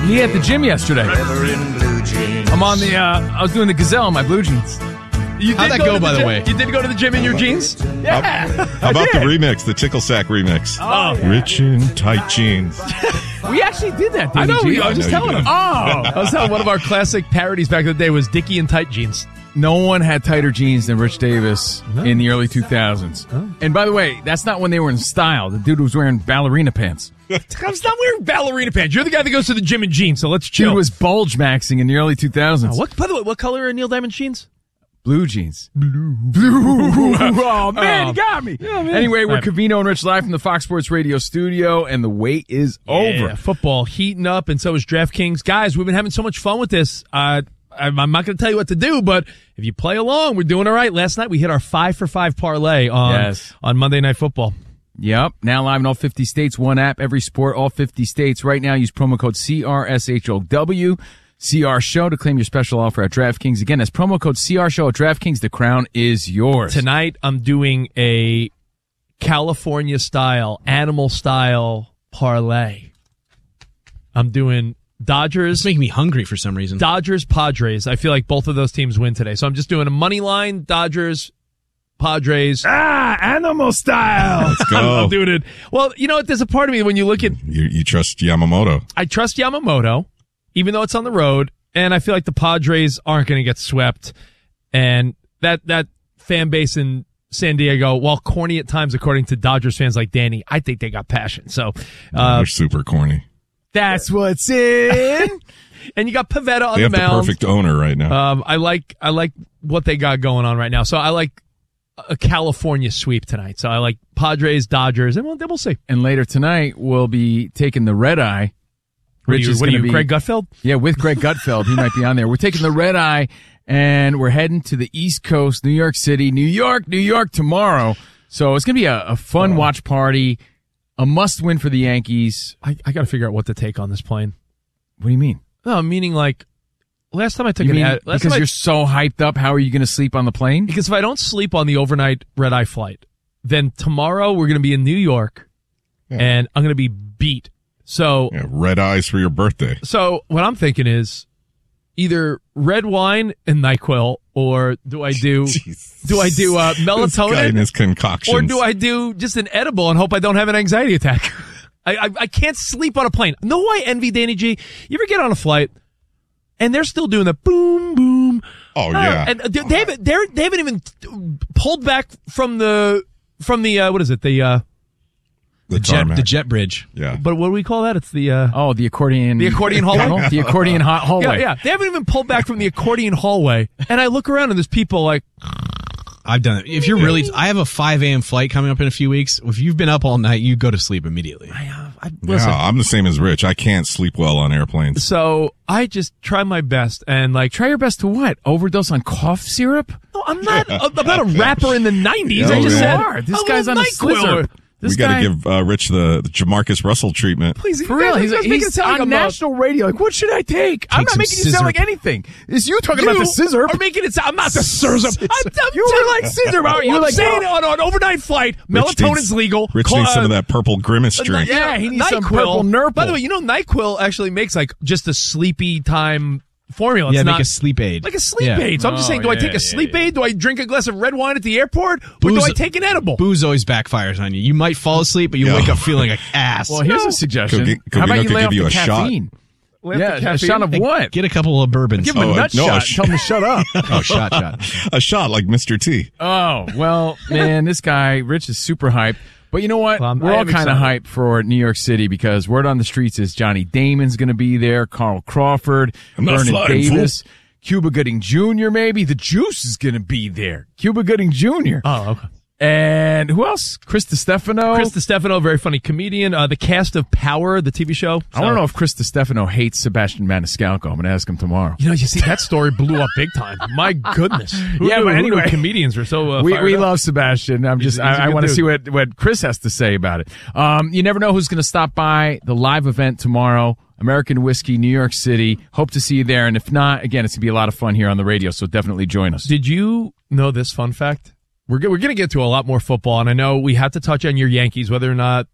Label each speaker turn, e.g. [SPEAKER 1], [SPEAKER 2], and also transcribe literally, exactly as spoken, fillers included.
[SPEAKER 1] Me at the gym yesterday. I'm on the, uh, I was doing the Gazelle in my blue jeans.
[SPEAKER 2] You How'd that go, go by the,
[SPEAKER 1] the
[SPEAKER 2] way?
[SPEAKER 1] You did go to the gym in your jeans? Yeah.
[SPEAKER 3] How, how about the remix, the Tickle Sack remix?
[SPEAKER 1] Oh, yeah.
[SPEAKER 3] Rich in tight jeans.
[SPEAKER 1] We actually did that,
[SPEAKER 2] I know. We, I was just
[SPEAKER 3] I
[SPEAKER 2] telling him.
[SPEAKER 1] Oh.
[SPEAKER 2] I was telling one of our classic parodies back in the day was Dickie in tight jeans.
[SPEAKER 1] No one had tighter jeans than Rich Davis no. in the early two thousands. Oh. And by the way, that's not when they were in style. The dude was wearing ballerina pants.
[SPEAKER 2] I'm not wearing ballerina pants. You're the guy that goes to the gym in jeans, so let's chill.
[SPEAKER 1] Dude was bulge maxing in the early two thousands.
[SPEAKER 2] Oh, what, by the way, what color are Neil Diamond jeans?
[SPEAKER 1] Blue jeans.
[SPEAKER 2] Blue. Blue.
[SPEAKER 1] Oh, man,
[SPEAKER 2] um,
[SPEAKER 1] you got me.
[SPEAKER 2] Yeah, man.
[SPEAKER 1] Anyway, we're
[SPEAKER 2] right.
[SPEAKER 1] Covino and Rich live from the Fox Sports Radio studio, and the wait is
[SPEAKER 2] yeah,
[SPEAKER 1] over.
[SPEAKER 2] Football heating up, and so is DraftKings. Guys, we've been having so much fun with this. Uh, I'm, I'm not going to tell you what to do, but if you play along, we're doing all right. Last night, we hit our five for five parlay on,
[SPEAKER 1] yes.
[SPEAKER 2] on Monday Night Football.
[SPEAKER 1] Yep. Now live in all fifty states. One app, every sport, all fifty states. Right now, use promo code C R S H O W. C R Show to claim your special offer at DraftKings. Again, that's promo code C R Show at DraftKings. The crown is yours.
[SPEAKER 2] Tonight, I'm doing a California-style, animal-style parlay. I'm doing Dodgers.
[SPEAKER 4] It's making me hungry for some reason.
[SPEAKER 2] Dodgers, Padres. I feel like both of those teams win today. So I'm just doing a money line, Dodgers, Padres.
[SPEAKER 1] Ah, animal style.
[SPEAKER 3] Let's go.
[SPEAKER 2] I'm doing it. Well, you know what? There's a part of me when you look at...
[SPEAKER 3] You, you trust Yamamoto.
[SPEAKER 2] I trust Yamamoto. Even though it's on the road, and I feel like the Padres aren't going to get swept, and that that fan base in San Diego, while corny at times, according to Dodgers fans like Danny, I think they got passion. So uh,
[SPEAKER 3] they're super corny.
[SPEAKER 1] That's what's in.
[SPEAKER 2] And you got Pivetta on
[SPEAKER 3] they
[SPEAKER 2] the
[SPEAKER 3] have
[SPEAKER 2] mound.
[SPEAKER 3] The perfect owner right now.
[SPEAKER 2] Um, I like I like what they got going on right now. So I like a California sweep tonight. So I like Padres, Dodgers, and we'll, then we'll see.
[SPEAKER 1] And later tonight, we'll be taking the red eye.
[SPEAKER 2] Rich
[SPEAKER 1] Rich
[SPEAKER 2] is
[SPEAKER 1] going to be
[SPEAKER 2] Greg Gutfeld?
[SPEAKER 1] Yeah, with Greg Gutfeld. He might be on there. We're taking the red eye, and we're heading to the East Coast, New York City, New York, New York tomorrow. So it's going to be a, a fun oh. watch party, a must-win for the Yankees.
[SPEAKER 2] I, I got to figure out what to take on this plane.
[SPEAKER 1] What do you mean?
[SPEAKER 2] No, meaning like last time I took
[SPEAKER 1] you
[SPEAKER 2] an
[SPEAKER 1] mean
[SPEAKER 2] ad,
[SPEAKER 1] because
[SPEAKER 2] I,
[SPEAKER 1] you're so hyped up. How are you going to sleep on the plane?
[SPEAKER 2] Because if I don't sleep on the overnight red eye flight, then tomorrow we're going to be in New York, yeah. and I'm going to be beat. So
[SPEAKER 3] yeah, red eyes for your birthday.
[SPEAKER 2] So what I'm thinking is either red wine and NyQuil, or do I do Jeez. do I do uh, melatonin
[SPEAKER 3] and his concoctions,
[SPEAKER 2] or do I do just an edible and hope I don't have an anxiety attack? I, I I can't sleep on a plane. No, I envy Danny G. You ever get on a flight and they're still doing the boom boom?
[SPEAKER 3] Oh yeah,
[SPEAKER 2] uh, and they haven't they they haven't even pulled back from the from the uh, what is it the. Uh,
[SPEAKER 4] The, the jet, the jet bridge.
[SPEAKER 3] Yeah.
[SPEAKER 2] But what do we call that? It's the, uh...
[SPEAKER 1] Oh, the accordion...
[SPEAKER 2] The accordion hallway?
[SPEAKER 1] The accordion ha- hallway.
[SPEAKER 2] Yeah, yeah. They haven't even pulled back from the accordion hallway. And I look around and there's people like...
[SPEAKER 4] I've done it. If you're really... I have a five a.m. flight coming up in a few weeks. If you've been up all night, you go to sleep immediately.
[SPEAKER 2] I, uh, I, listen,
[SPEAKER 3] yeah, I'm the same as Rich. I can't sleep well on airplanes.
[SPEAKER 2] So I just try my best and like...
[SPEAKER 1] Try your best to what? Overdose on cough syrup?
[SPEAKER 2] No, I'm not, I'm not a rapper in the nineties.
[SPEAKER 3] Oh,
[SPEAKER 2] I just
[SPEAKER 3] yeah.
[SPEAKER 2] said...
[SPEAKER 1] This guy's on a scissor.
[SPEAKER 3] This we got to give uh, Rich the, the Jamarcus Russell treatment.
[SPEAKER 1] Please, for real, he's, he's, he's on like national radio. Like, what should I take? take I'm not making you sound like anything. It's you talking
[SPEAKER 2] you
[SPEAKER 1] about the scissor.
[SPEAKER 2] Or making it sound. I'm not the scissor. I'm, I'm,
[SPEAKER 1] you were like scissor.
[SPEAKER 2] You were
[SPEAKER 1] like
[SPEAKER 2] saying on an overnight flight, melatonin's
[SPEAKER 3] needs,
[SPEAKER 2] legal.
[SPEAKER 3] Rich
[SPEAKER 2] Call,
[SPEAKER 3] needs some
[SPEAKER 2] uh,
[SPEAKER 3] of that purple grimace drink.
[SPEAKER 1] Yeah, he needs
[SPEAKER 2] NyQuil.
[SPEAKER 1] some purple nurple.
[SPEAKER 2] By the way, you know NyQuil actually makes like just a sleepy time formula. It's
[SPEAKER 4] yeah,
[SPEAKER 2] not,
[SPEAKER 4] make a sleep aid.
[SPEAKER 2] Like a sleep
[SPEAKER 4] yeah.
[SPEAKER 2] aid. So I'm just saying, do
[SPEAKER 1] oh,
[SPEAKER 2] I take
[SPEAKER 1] yeah,
[SPEAKER 2] a sleep
[SPEAKER 1] yeah,
[SPEAKER 2] aid? Do I drink a glass of red wine at the airport? Or
[SPEAKER 4] Booze,
[SPEAKER 2] do I take an edible?
[SPEAKER 4] Booze always backfires on you. You might fall asleep, but you
[SPEAKER 3] Yo.
[SPEAKER 4] wake up feeling like ass.
[SPEAKER 1] Well, here's
[SPEAKER 2] no.
[SPEAKER 1] a suggestion.
[SPEAKER 3] Could, could
[SPEAKER 1] How about you lay off
[SPEAKER 3] you
[SPEAKER 1] the
[SPEAKER 3] a
[SPEAKER 1] caffeine?
[SPEAKER 3] Shot?
[SPEAKER 1] Yeah, a shot of what?
[SPEAKER 4] Get a couple of bourbons.
[SPEAKER 1] Give him
[SPEAKER 3] oh,
[SPEAKER 1] a nut
[SPEAKER 3] no,
[SPEAKER 1] shot.
[SPEAKER 3] a sh-
[SPEAKER 1] Tell him to shut up.
[SPEAKER 4] oh, shot, shot.
[SPEAKER 3] A shot like Mister T.
[SPEAKER 1] Oh, well, man, this guy, Rich, is super hyped. But you know what?
[SPEAKER 2] Well,
[SPEAKER 1] We're all kind of hyped for New York City because word on the streets is Johnny Damon's going to be there, Carl Crawford,
[SPEAKER 3] I'm not
[SPEAKER 1] Vernon
[SPEAKER 3] flying,
[SPEAKER 1] Davis, fool. Cuba Gooding Junior maybe. The Juice is going to be there. Cuba Gooding Junior
[SPEAKER 2] Oh, okay.
[SPEAKER 1] And who else? Chris DiStefano.
[SPEAKER 2] Chris DiStefano, very funny comedian. Uh, the cast of Power, the T V show.
[SPEAKER 1] I want to know if Chris DiStefano hates Sebastian Maniscalco. I'm going to ask him tomorrow.
[SPEAKER 2] You know, you see, that story blew up big time. My goodness. Who
[SPEAKER 1] Yeah,
[SPEAKER 2] knew,
[SPEAKER 1] but
[SPEAKER 2] who knew
[SPEAKER 1] anyway.
[SPEAKER 2] comedians are so uh,
[SPEAKER 1] we
[SPEAKER 2] fired
[SPEAKER 1] we
[SPEAKER 2] up?
[SPEAKER 1] love Sebastian. I'm just
[SPEAKER 2] He's- he's a
[SPEAKER 1] I, I
[SPEAKER 2] good
[SPEAKER 1] want to
[SPEAKER 2] dude.
[SPEAKER 1] see what what Chris has to say about it. Um, you never know who's going to stop by the live event tomorrow. American Whiskey, New York City. Hope to see you there. And if not, again, it's going to be a lot of fun here on the radio. So definitely join us.
[SPEAKER 2] Did you know this fun fact? We're, we're going to get to a lot more football, and I know we have to touch on your Yankees, whether or not